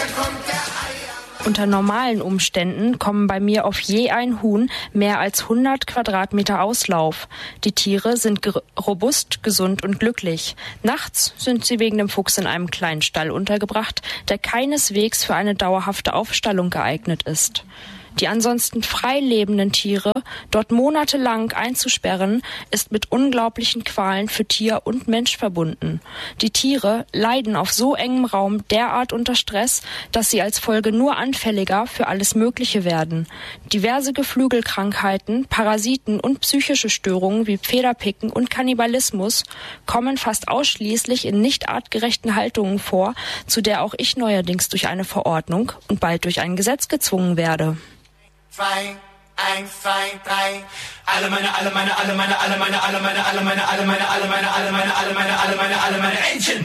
Unter normalen Umständen kommen bei mir auf je ein Huhn mehr als 100 Quadratmeter Auslauf. Die Tiere sind robust, gesund und glücklich. Nachts sind sie wegen dem Fuchs in einem kleinen Stall untergebracht, der keineswegs für eine dauerhafte Aufstallung geeignet ist. Die ansonsten frei lebenden Tiere dort monatelang einzusperren, ist mit unglaublichen Qualen für Tier und Mensch verbunden. Die Tiere leiden auf so engem Raum derart unter Stress, dass sie als Folge nur anfälliger für alles Mögliche werden. Diverse Geflügelkrankheiten, Parasiten und psychische Störungen wie Federpicken und Kannibalismus kommen fast ausschließlich in nicht artgerechten Haltungen vor, zu der auch ich neuerdings durch eine Verordnung und bald durch ein Gesetz gezwungen werde. 2, 1, 2, 3. Alle meine Entchen.